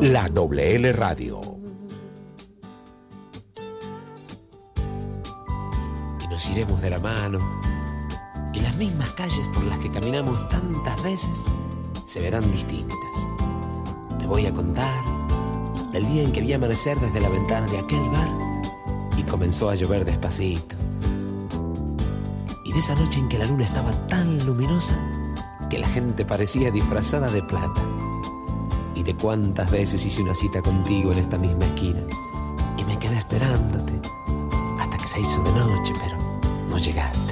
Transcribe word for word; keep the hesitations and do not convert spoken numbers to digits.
La Doble L Radio. Y nos iremos de la mano, y las mismas calles por las que caminamos tantas veces se verán distintas. Te voy a contar del día en que vi amanecer desde la ventana de aquel bar y comenzó a llover despacito. Y de esa noche en que la luna estaba tan luminosa que la gente parecía disfrazada de plata. Y de cuántas veces hice una cita contigo en esta misma esquina y me quedé esperándote hasta que se hizo de noche, pero no llegaste.